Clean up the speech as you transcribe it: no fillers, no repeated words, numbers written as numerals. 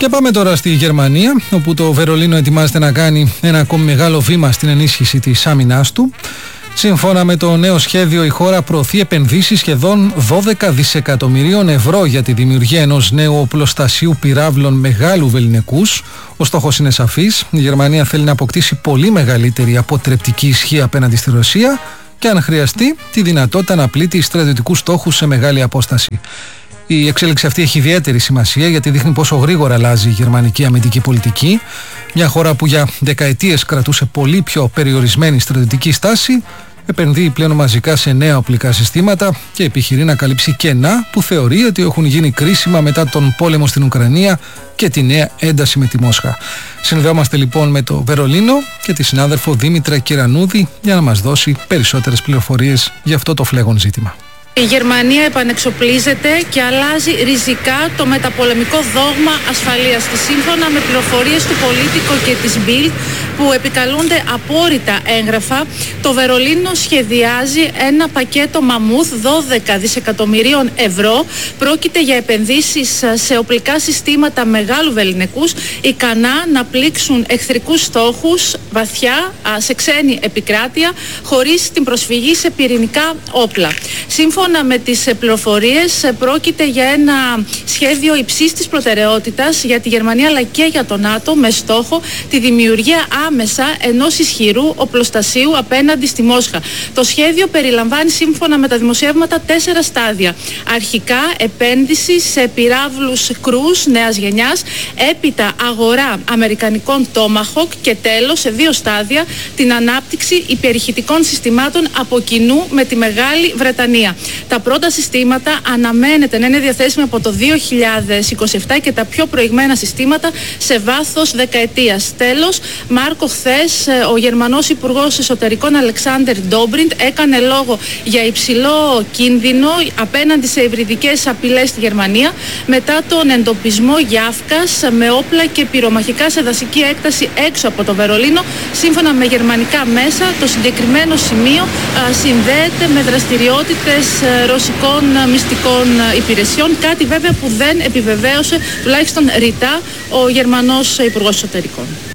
Και πάμε τώρα στη Γερμανία, όπου το Βερολίνο ετοιμάζεται να κάνει ένα ακόμη μεγάλο βήμα στην ενίσχυση της άμυνάς του. Σύμφωνα με το νέο σχέδιο, η χώρα προωθεί επενδύσεις σχεδόν 12 δισεκατομμυρίων ευρώ για τη δημιουργία ενός νέου οπλοστασίου πυράβλων μεγάλου βεληνικούς. Ο στόχος είναι σαφής. Η Γερμανία θέλει να αποκτήσει πολύ μεγαλύτερη αποτρεπτική ισχύ απέναντι στη Ρωσία και, αν χρειαστεί, τη δυνατότητα να πλήττει στρατιωτικούς στόχους σε μεγάλη απόσταση. Η εξέλιξη αυτή έχει ιδιαίτερη σημασία γιατί δείχνει πόσο γρήγορα αλλάζει η γερμανική αμυντική πολιτική. Μια χώρα που για δεκαετίες κρατούσε πολύ πιο περιορισμένη στρατιωτική στάση, επενδύει πλέον μαζικά σε νέα οπλικά συστήματα και επιχειρεί να καλύψει κενά που θεωρεί ότι έχουν γίνει κρίσιμα μετά τον πόλεμο στην Ουκρανία και τη νέα ένταση με τη Μόσχα. Συνδεόμαστε λοιπόν με το Βερολίνο και τη συνάδελφο Δήμητρα Κυρανούδη για να μας δώσει περισσότερες πληροφορίες για αυτό το φλέγον ζήτημα. Η Γερμανία επανεξοπλίζεται και αλλάζει ριζικά το μεταπολεμικό δόγμα ασφαλείας της. Σύμφωνα με πληροφορίες του Πολίτικο και της Bild, που επικαλούνται απόρριτα έγγραφα, το Βερολίνο σχεδιάζει ένα πακέτο μαμούθ 12 δισεκατομμυρίων ευρώ. Πρόκειται για επενδύσεις σε οπλικά συστήματα μεγάλου βεληνικούς, ικανά να πλήξουν εχθρικούς στόχους βαθιά σε ξένη επικράτεια, χωρίς την προσφυγή σε πυρηνικά όπλα. Σύμφωνα με τις πληροφορίες, πρόκειται για ένα σχέδιο υψής της προτεραιότητας για τη Γερμανία αλλά και για το ΝΑΤΟ, με στόχο τη δημιουργία άμεσα ενός ισχυρού οπλοστασίου απέναντι στη Μόσχα. Το σχέδιο περιλαμβάνει, σύμφωνα με τα δημοσιεύματα, 4 στάδια. Αρχικά, επένδυση σε πυράβλους κρούς νέας γενιάς, έπειτα αγορά αμερικανικών Tomahawk και τέλος, σε 2 στάδια, την ανάπτυξη υπερηχητικών συστημάτων από κοινού με τη Μεγάλη Βρετανία. Τα πρώτα συστήματα αναμένεται να είναι διαθέσιμα από το 2027 και τα πιο προηγμένα συστήματα σε βάθος δεκαετίας. Τέλος, Μάρκο, χθες ο Γερμανός Υπουργός Εσωτερικών Αλεξάντερ Ντόμπριντ έκανε λόγο για υψηλό κίνδυνο απέναντι σε υβριδικές απειλές στη Γερμανία μετά τον εντοπισμό γιάφκας με όπλα και πυρομαχικά σε δασική έκταση έξω από το Βερολίνο. Σύμφωνα με γερμανικά μέσα, το συγκεκριμένο σημείο συνδέεται με δραστηριότητες ρωσικών μυστικών υπηρεσιών, κάτι βέβαια που δεν επιβεβαίωσε, τουλάχιστον ρητά, ο Γερμανός Υπουργός Εσωτερικών.